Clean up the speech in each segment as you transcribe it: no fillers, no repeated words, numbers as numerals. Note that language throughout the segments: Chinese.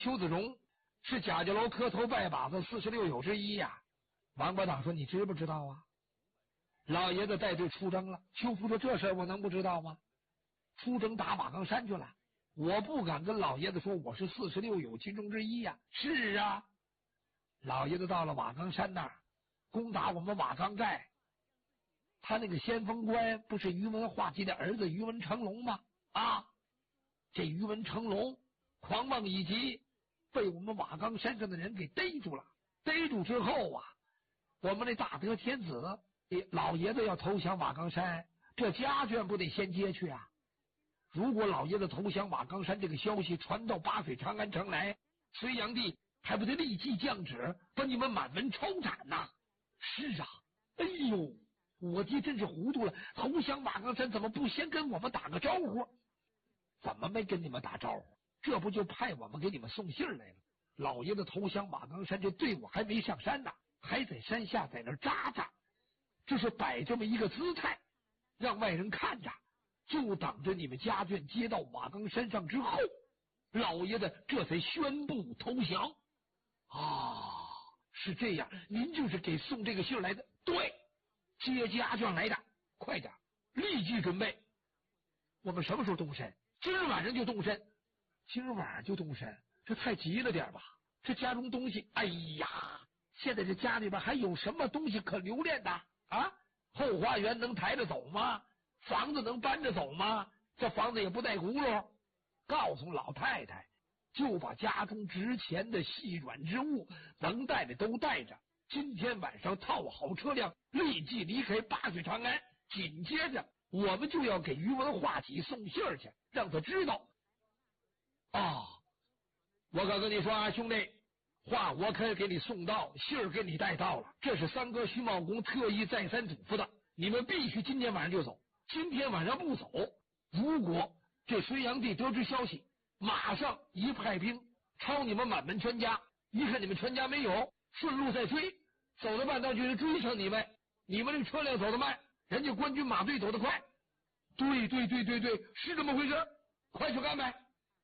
邱子荣是贾家楼磕头拜把子46友之一呀。王伯党说：“你知不知道啊？”老爷子带队出征了。邱福说：“这事儿我能不知道吗？出征打瓦岗山去了，我不敢跟老爷子说我是46友其中之一呀。”是啊，老爷子到了瓦岗山那儿，攻打我们瓦岗寨。他那个先锋官不是于文化及的儿子于文成龙吗？啊，这于文成龙狂妄以及，被我们瓦岗山上的人给逮住了。逮住之后啊，我们那大德天子老爷子要投降瓦岗山，这家眷不得先接去啊？如果老爷子投降瓦岗山这个消息传到巴水长安城来，隋炀帝还不得立即降旨把你们满门抄斩呐？是啊，哎呦，我爹真是糊涂了，投降瓦岗山怎么不先跟我们打个招呼？怎么没跟你们打招呼？这不就派我们给你们送信来了？老爷子投降瓦岗山，这队伍还没上山呢，还在山下在那扎着，这是摆这么一个姿态，让外人看着，就等着你们家眷接到瓦岗山上之后，老爷子这才宣布投降。啊，是这样，您就是给送这个信来的？对，接家眷来的，快点，立即准备。我们什么时候动身？今儿晚上就动身。今儿晚上就动身，这太急了点吧？这家中东西，哎呀，现在这家里边还有什么东西可留恋的啊？后花园能抬着走吗？房子能搬着走吗？这房子也不带轱辘。告诉老太太，就把家中值钱的细软之物能带的都带着。今天晚上套好车辆，立即离开巴水长安。紧接着我们就要给于文化己送信儿去，让他知道。啊，我可跟你说啊，兄弟，话我可以给你送到，信儿给你带到了。这是三哥徐茂公特意再三嘱咐的，你们必须今天晚上就走。今天晚上不走，如果这隋炀帝得知消息，马上一派兵抄你们满门全家。一看你们全家没有，顺路再追，走到半道就追上你们。你们这车辆走得慢，人家官军马队走得快。对，是这么回事，快去干呗。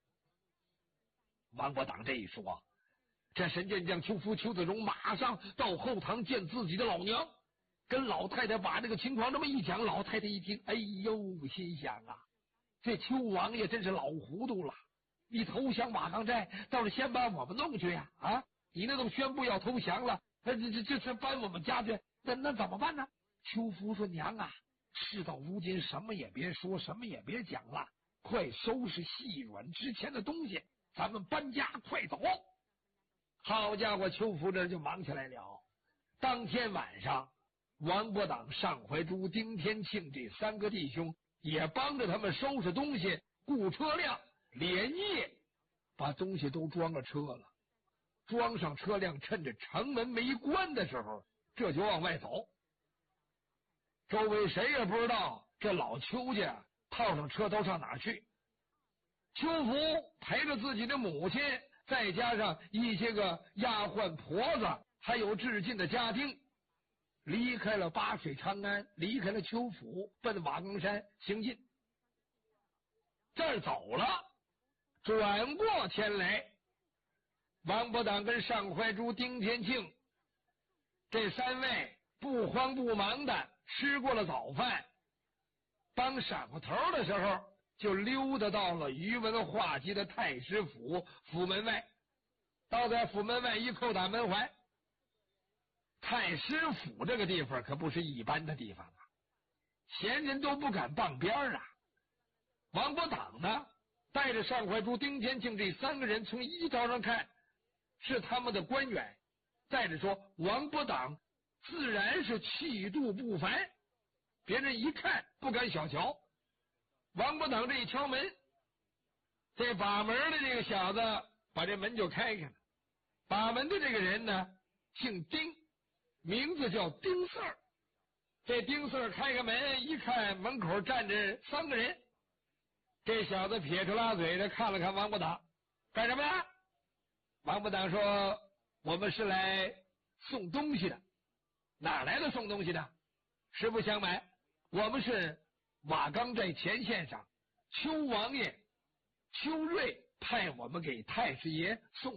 王伯党这一说，这神箭将邱福、邱子荣马上到后堂见自己的老娘，跟老太太把这个情况这么一讲。老太太一听，哎呦，心想啊，这邱王爷真是老糊涂了。你投降瓦岗寨，倒是先把我们弄去呀！啊，你那都宣布要投降了，这搬我们家去，那怎么办呢？邱福说：“娘啊，事到如今，什么也别说，什么也别讲了，快收拾细软值钱的东西，咱们搬家，快走！”好家伙，邱福这就忙起来了。当天晚上，王伯党、尚怀珠、丁天庆这三个弟兄也帮着他们收拾东西、雇车辆，连夜把东西都装了车了。装上车辆，趁着城门没关的时候，这就往外走。周围谁也不知道这老邱家套上车都上哪儿去。邱福陪着自己的母亲，再加上一些个丫鬟婆子，还有致敬的家丁，离开了巴水长安，离开了邱府，奔瓦岗山行进。这儿走了，转过天来，王伯党跟尚怀珠、丁天庆这三位不慌不忙的吃过了早饭，当闪过头的时候，就溜达到了于文化及的太师府府门外。到在府门外一叩打门环。太师府这个地方可不是一般的地方啊，闲人都不敢傍边啊。王伯党呢，带着尚怀珠、丁天庆这三个人，从衣着上看是他们的官员。再者说，王伯党自然是气度不凡，别人一看不敢小瞧。王伯党这一敲门，这把门的这个小子把这门就开了。把门的这个人呢，姓丁，名字叫丁四儿。这丁四儿开个门，一看门口站着三个人。这小子撇着拉嘴的看了看王伯党，干什么呀？王伯党说：“我们是来送东西的。”哪来的送东西的？实不相瞒，我们是瓦岗寨前线上邱王爷邱瑞派我们给太师爷送